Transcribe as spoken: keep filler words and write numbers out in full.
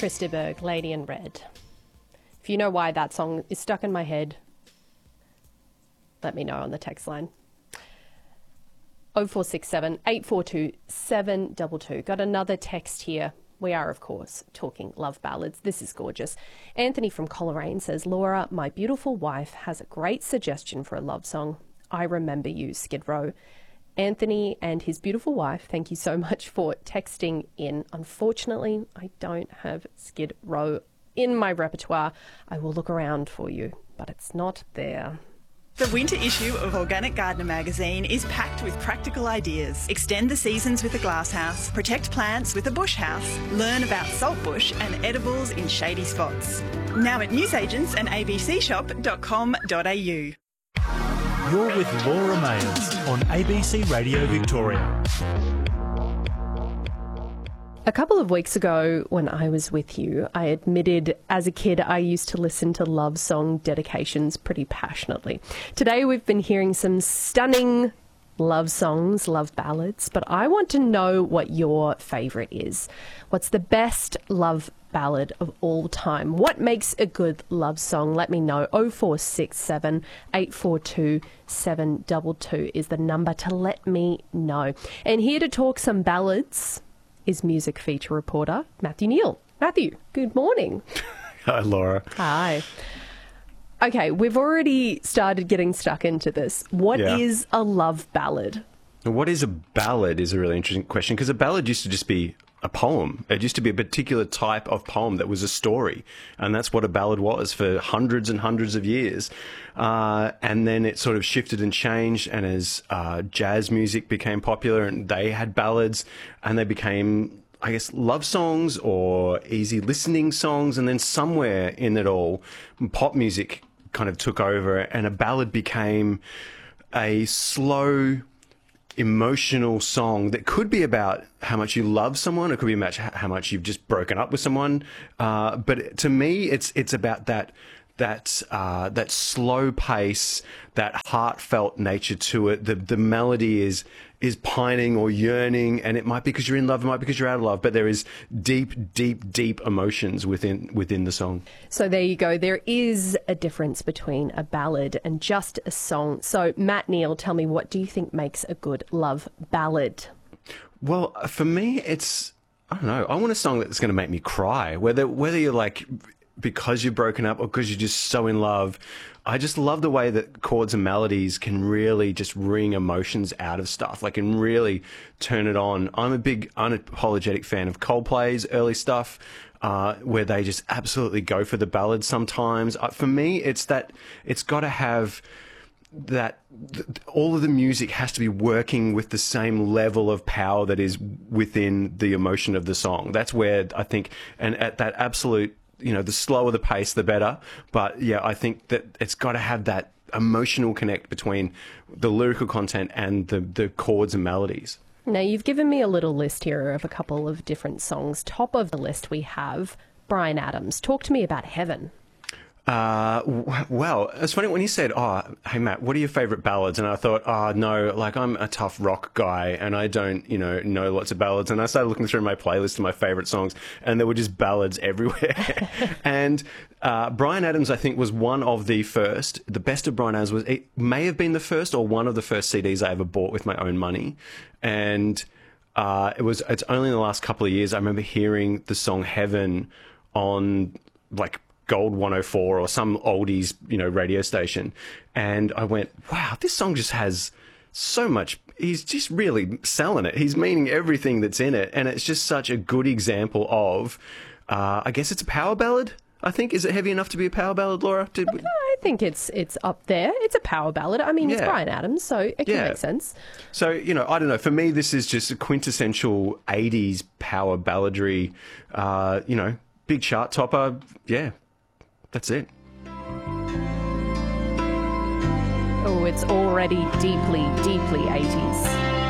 Krista Berg, Lady in Red. If you know why that song is stuck in my head, let me know on the text line. oh four six seven, eight four two, seven two two. Got another text here. We are, of course, talking love ballads. This is gorgeous. Anthony from Coleraine says, Laura, my beautiful wife has a great suggestion for a love song. I Remember You, Skid Row. Anthony and his beautiful wife, thank you so much for texting in. Unfortunately, I don't have Skid Row in my repertoire. I will look around for you, but it's not there. The winter issue of Organic Gardener magazine is packed with practical ideas. Extend the seasons with a glasshouse, protect plants with a bush house, learn about saltbush and edibles in shady spots. Now at newsagents and a b c shop dot com dot a u. You're with Laura Mayers on A B C Radio Victoria. A couple of weeks ago when I was with you, I admitted as a kid I used to listen to love song dedications pretty passionately. Today we've been hearing some stunning love songs, love ballads, but I want to know what your favourite is. What's the best love ballad of all time? What makes a good love song? Let me know. oh four six seven, eight four two, seven two two is the number to let me know. And here to talk some ballads is music feature reporter Matthew Neal. Matthew, good morning. Hi, Laura. Hi. Okay, we've already started getting stuck into this. What Yeah. is a love ballad? What is a ballad is a really interesting question, because a ballad used to just be a poem. It used to be a particular type of poem that was a story, and that's what a ballad was for hundreds and hundreds of years. Uh, and then it sort of shifted and changed, and as uh, jazz music became popular, and they had ballads, and they became, I guess, love songs or easy listening songs, and then somewhere in it all, pop music kind of took over, and a ballad became a slow, emotional song that could be about how much you love someone. It could be about how much you've just broken up with someone. Uh, but to me, it's it's about that that uh, that slow pace, that heartfelt nature to it. The the melody is is pining or yearning, and it might be because you're in love, it might be because you're out of love, but there is deep, deep, deep emotions within within the song. So there you go. There is a difference between a ballad and just a song. So Matt Neal, tell me, what do you think makes a good love ballad? Well, for me, it's, I don't know, I want a song that's going to make me cry, whether whether you're like, because you've broken up or because you're just so in love. I just love the way that chords and melodies can really just wring emotions out of stuff, like, and really turn it on. I'm a big unapologetic fan of Coldplay's early stuff, uh, where they just absolutely go for the ballads sometimes. Uh, for me, it's that it's got to have that th- all of the music has to be working with the same level of power that is within the emotion of the song. That's where I think, and at that absolute, you know, the slower the pace, the better. But yeah, I think that it's got to have that emotional connect between the lyrical content and the, the chords and melodies. Now, you've given me a little list here of a couple of different songs. Top of the list we have Bryan Adams. Talk to me about Heaven. Uh, w- well, it's funny when you said, oh, hey, Matt, what are your favorite ballads? And I thought, oh, no, like, I'm a tough rock guy and I don't, you know, know lots of ballads. And I started looking through my playlist of my favorite songs, and there were just ballads everywhere. And uh, Bryan Adams, I think, was one of the first. The best of Bryan Adams was, it may have been the first or one of the first C Ds I ever bought with my own money. And uh, it was, it's only in the last couple of years I remember hearing the song Heaven on, like, Gold one oh four or some oldies, you know, radio station. And I went, wow, this song just has so much. He's just really selling it. He's meaning everything that's in it. And it's just such a good example of, uh, I guess it's a power ballad. I think. Is it heavy enough to be a power ballad, Laura? Did we... I think it's it's up there. It's a power ballad. I mean, it's Yeah. Bryan Adams, so it can Yeah. make sense. So, you know, I don't know. For me, this is just a quintessential eighties power balladry, uh, you know, big chart topper. Yeah. That's it. Oh, it's already deeply, deeply eighties.